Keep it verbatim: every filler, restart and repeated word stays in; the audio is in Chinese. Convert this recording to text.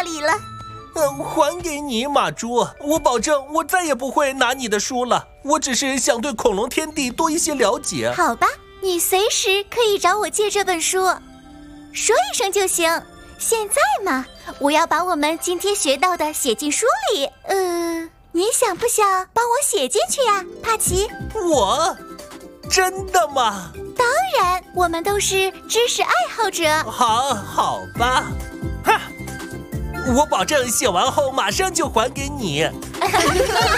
里了。 呃，还给你，马猪，我保证我再也不会拿你的书了。我只是想对恐龙天地多一些了解。 好吧，你随时可以找我借这本书，说一声就行。现在嘛，我要把我们今天学到的写进书里。呃，你想不想帮我写进去呀，帕奇？ 我？真的吗？ 当然，我们都是知识爱好者。 好，好吧。哈，我保证写完后马上就还给你。